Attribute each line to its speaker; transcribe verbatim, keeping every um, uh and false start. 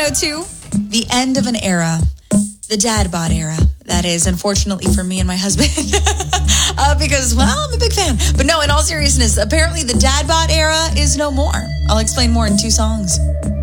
Speaker 1: one oh two, the end of an era, the dad bod era. That is, unfortunately for me and my husband, uh, because, well, I'm a big fan. But no, in all seriousness, apparently the dad bod era is no more. I'll explain more in two songs.